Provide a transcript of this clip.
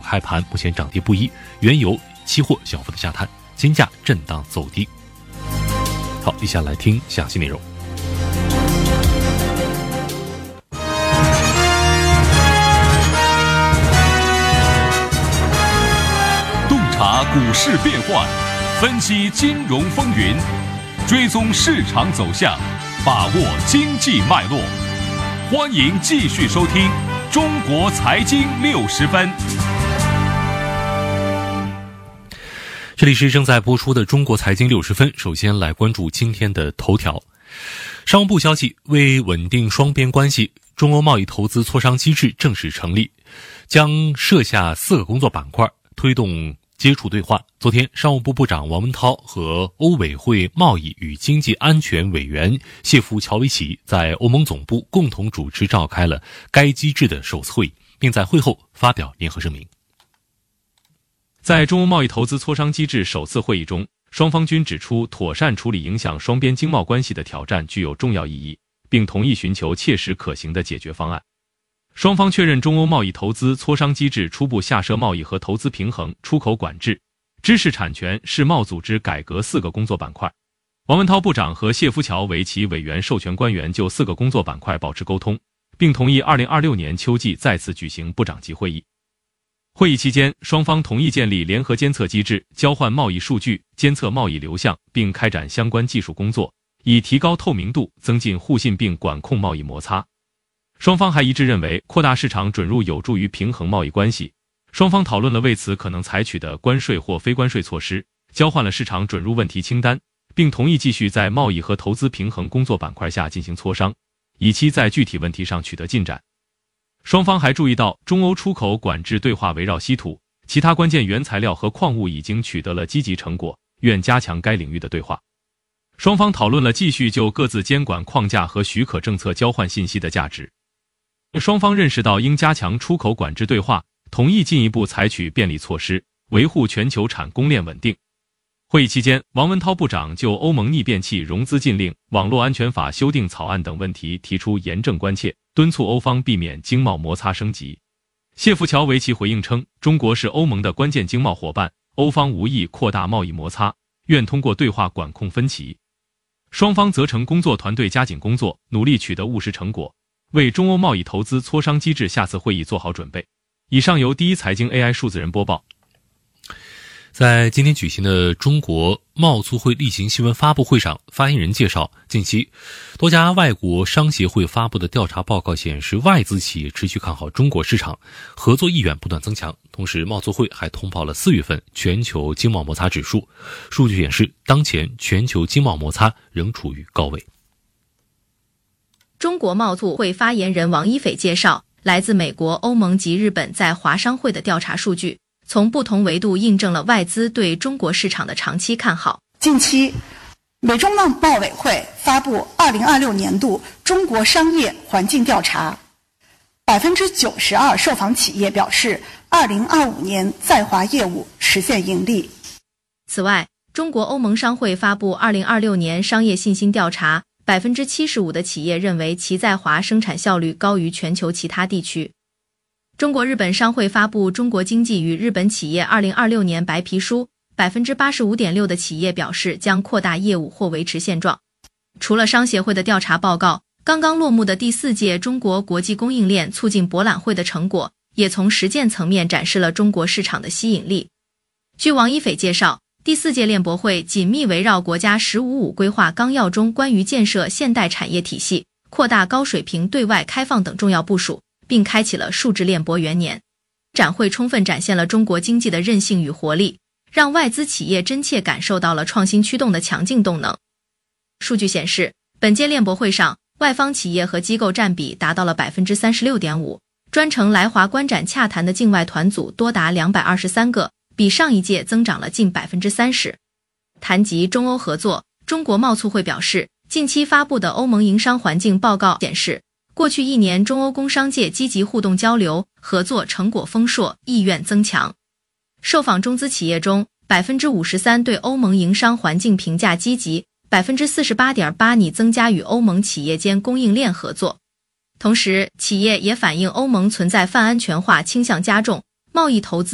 开盘目前涨跌不一，原油期货小幅的下探，金价震荡走低。好，接下来听详细内容。 洞察股市变幻，分析金融风云，追踪市场走向，把握经济脉络。欢迎继续收听中国财经60分。 这里是正在播出的中国财经60分，首先来关注今天的头条。商务部消息，为稳定双边关系，中欧贸易投资磋商机制正式成立，将设下4个工作板块，推动接触对话。昨天，商务部部长王文涛和欧委会贸易与经济安全委员谢夫乔维奇在欧盟总部共同主持召开了该机制的首次会议，并在会后发表联合声明。 在中欧贸易投资磋商机制首次会议中，双方均指出妥善处理影响双边经贸关系的挑战具有重要意义，并同意寻求切实可行的解决方案。双方确认中欧贸易投资磋商机制初步下设贸易和投资平衡、出口管制、知识产权、世贸组织改革4个工作板块。王文涛部长和谢夫乔维奇委员授权官员就4个工作板块保持沟通，并同意2026年秋季再次举行部长级会议。会议期间，双方同意建立联合监测机制，交换贸易数据，监测贸易流向，并开展相关技术工作，以提高透明度，增进互信并管控贸易摩擦。双方还一致认为，扩大市场准入有助于平衡贸易关系。双方讨论了为此可能采取的关税或非关税措施，交换了市场准入问题清单，并同意继续在贸易和投资平衡工作板块下进行磋商，以期在具体问题上取得进展。双方还注意到，中欧出口管制对话围绕稀土、其他关键原材料和矿物已经取得了积极成果，愿加强该领域的对话。双方讨论了继续就各自监管框架和许可政策交换信息的价值。双方认识到应加强出口管制对话，同意进一步采取便利措施，维护全球产供链稳定。会议期间，王文涛部长就欧盟逆变器融资禁令、网络安全法修订草案等问题提出严正关切，敦促欧方避免经贸摩擦升级。谢夫乔维奇回应称，中国是欧盟的关键经贸伙伴，欧方无意扩大贸易摩擦，愿通过对话管控分歧。双方责成工作团队加紧工作，努力取得务实成果，为中欧贸易投资磋商机制下次会议做好准备。以上由第一财经 AI 数字人播报。 在今天举行的中国贸促会例行新闻发布会上，发言人介绍，近期多家外国商协会发布的调查报告显示，外资企业持续看好中国市场，合作意愿不断增强。同时，贸促会还通报了4月份全球经贸摩擦指数，数据显示，当前全球经贸摩擦仍处于高位。 中国贸促会发言人王一斐介绍，来自美国、欧盟及日本在华商会的调查数据，从不同维度印证了外资对中国市场的长期看好。 近期，美中贸委会发布2026年度中国商业环境调查，92%受访企业表示2025年在华业务实现盈利。 此外，中国欧盟商会发布2026年商业信心调查，75%的企业认为其在华生产效率高于全球其他地区。中国日本商会发布《中国经济与日本企业2026年白皮书》，85.6%的企业表示将扩大业务或维持现状。除了商协会的调查报告，刚刚落幕的第4届中国国际供应链促进博览会的成果，也从实践层面展示了中国市场的吸引力。据王一斐介绍，第4届链博会紧密围绕国家“15+5”规划纲要中关于建设现代产业体系、扩大高水平对外开放等重要部署，并开启了数字链博元年。展会充分展现了中国经济的韧性与活力，让外资企业真切感受到了创新驱动的强劲动能。数据显示，本届链博会上，外方企业和机构占比达到了 36.5%， 专程来华观展洽谈的境外团组多达223个，比上一届增长了近 30%。 谈及中欧合作，中国贸促会表示，近期发布的欧盟营商环境报告显示，过去1年中欧工商界积极互动交流，合作成果丰硕，意愿增强。受访中资企业中， 53% 对欧盟营商环境评价积极， 48.8% 拟增加与欧盟企业间供应链合作。同时，企业也反映欧盟存在泛安全化倾向加重，贸易投资